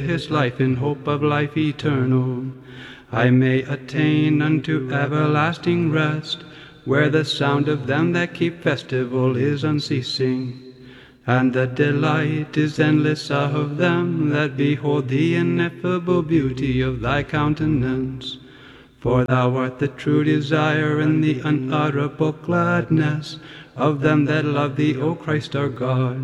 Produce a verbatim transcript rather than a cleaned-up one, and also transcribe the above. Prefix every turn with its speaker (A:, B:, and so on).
A: his life in hope of life eternal, I may attain unto everlasting rest, where the sound of them that keep festival is unceasing, and the delight is endless of them that behold the ineffable beauty of thy countenance. For thou art the true desire and the unutterable gladness of them that love thee, O Christ our God.